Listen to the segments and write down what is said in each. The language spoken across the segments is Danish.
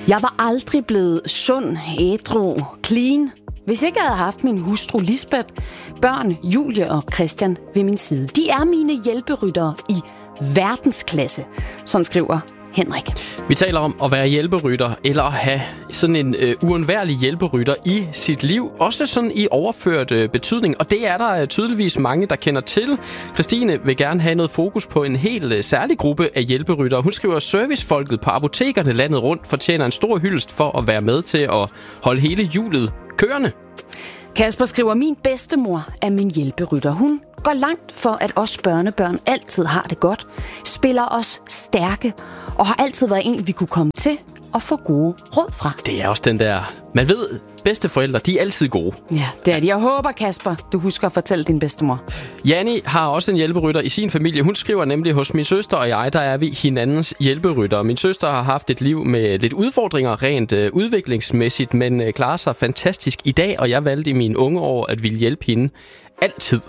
Jeg var aldrig blevet sund, ædru, clean, hvis ikke jeg havde haft min hustru Lisbeth, børn Julie og Christian ved min side. De er mine hjælperyttere i verdensklasse, sådan skriver Henrik. Vi taler om at være hjælperytter, eller at have sådan en uundværlig hjælperytter i sit liv. Også sådan i overført betydning, og det er der tydeligvis mange, der kender til. Christine vil gerne have noget fokus på en helt særlig gruppe af hjælperyttere. Hun skriver, at servicefolket på apotekerne landet rundt fortjener en stor hyldest for at være med til at holde hele hjulet kørende. Kasper skriver, min bedstemor er min hjælperytter. Hun går langt for, at os børnebørn altid har det godt, spiller os stærke og har altid været en, vi kunne komme til og få gode råd fra. Det er også den der, man ved, bedsteforældre, de er altid gode. Ja, det er de. Jeg håber, Kasper, du husker at fortælle din bedstemor. Janni har også en hjælperytter i sin familie. Hun skriver nemlig, hos min søster og jeg, der er vi hinandens hjælperytter. Min søster har haft et liv med lidt udfordringer rent udviklingsmæssigt, men klarer sig fantastisk i dag, og jeg valgte i mine unge år at ville hjælpe hende altid.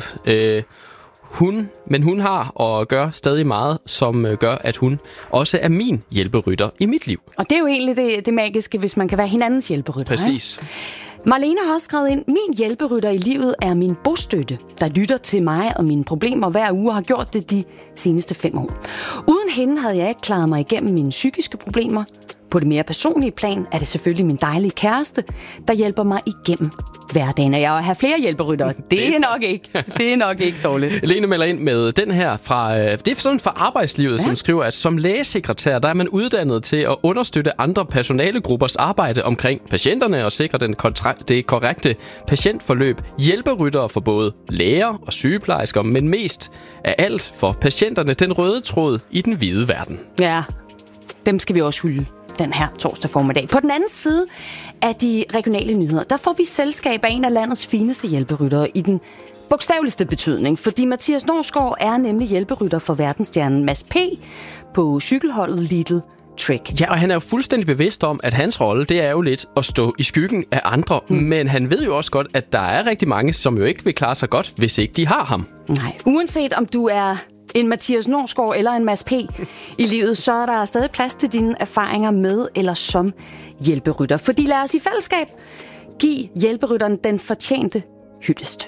Men hun har og gør stadig meget, som gør, at hun også er min hjælperytter i mit liv. Og det er jo egentlig det magiske, hvis man kan være hinandens hjælperytter. Præcis. Ikke? Marlene har også skrevet ind, min hjælperytter i livet er min bostøtte, der lytter til mig og mine problemer hver uge og har gjort det de seneste 5 år. Uden hende havde jeg ikke klaret mig igennem mine psykiske problemer. På det mere personlige plan er det selvfølgelig min dejlige kæreste, der hjælper mig igennem hverdagen. Og jeg har flere hjælperyttere. Det er nok ikke dårligt. Lene melder ind med den her fra, det er sådan fra arbejdslivet, som skriver, at som lægesekretær, der er man uddannet til at understøtte andre personalegruppers arbejde omkring patienterne og sikre det korrekte patientforløb. Hjælperyttere for både læger og sygeplejersker, men mest af alt for patienterne, den røde tråd i den hvide verden. Ja, dem skal vi også hylde den her torsdag formiddag. På den anden side af de regionale nyheder, der får vi selskab af en af landets fineste hjælperyttere i den bogstaveligste betydning, fordi Mathias Norsgaard er nemlig hjælperytter for verdensstjernen Mads P. på cykelholdet Little Trek. Ja, og han er jo fuldstændig bevidst om, at hans rolle, det er jo lidt at stå i skyggen af andre, men han ved jo også godt, at der er rigtig mange, som jo ikke vil klare sig godt, hvis ikke de har ham. Nej, uanset om du er en Mathias Norsgaard eller en Mads P. i livet, så er der stadig plads til dine erfaringer med eller som hjælperytter. Fordi lad os i fællesskab give hjælperytteren den fortjente hyldest.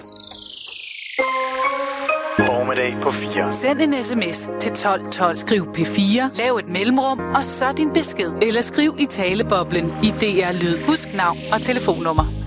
Formiddag på 4. Send en sms til 1212. Skriv P4, lav et mellemrum, og så din besked. Eller skriv i taleboblen i DR Lyd. Husk navn og telefonnummer.